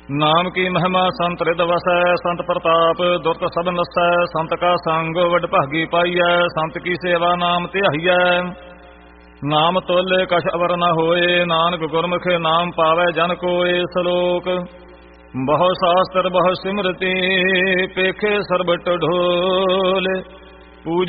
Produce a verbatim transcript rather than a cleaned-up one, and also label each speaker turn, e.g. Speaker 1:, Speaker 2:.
Speaker 1: ਨਾਮ ਕੀ ਮਹਿਮਾ ਸੰਤ ਰਿਦ ਵਸੈ, ਸੰਤ ਪ੍ਰਤਾਪ ਦੁਰਤ ਸਭ ਨਸੈ, ਸੰਤ ਕਾ ਸੰਗ ਵਡ ਭਾਗੀ ਪਾਈਐ, ਸੰਤ ਕੀ ਸੇਵਾ ਨਾਮ ਧਿਆਈਐ। ਨਾਮ ਤੁਲ ਕਛ ਅਵਰ ਨ ਹੋਏ, ਨਾਨਕ ਗੁਰਮੁਖ ਨਾਮ ਪਾਵੈ ਜਨ ਕੋਇ। ਸਲੋਕ ਬਹੁ ਸ਼ਾਸਤਰ ਬਹੁ ਸਿਮਰਤੀ, ਪੇਖੇ ਸਰਬਟ ਢੋਲ।